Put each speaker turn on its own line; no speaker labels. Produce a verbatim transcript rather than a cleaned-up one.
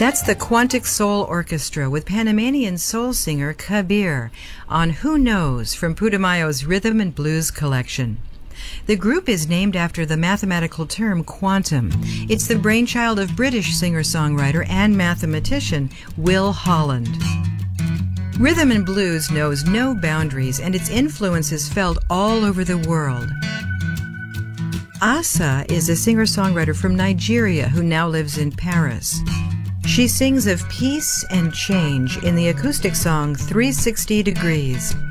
That's the Quantic Soul Orchestra with Panamanian soul singer Kabir on Who Knows from Putumayo's Rhythm and Blues collection. The group is named after the mathematical term quantum. It's the brainchild of British singer-songwriter and mathematician Will Holland. Rhythm and blues knows no boundaries, and its influence is felt all over the world. Asa is a singer-songwriter from Nigeria who now lives in Paris. She sings of peace and change in the acoustic song three sixty degrees.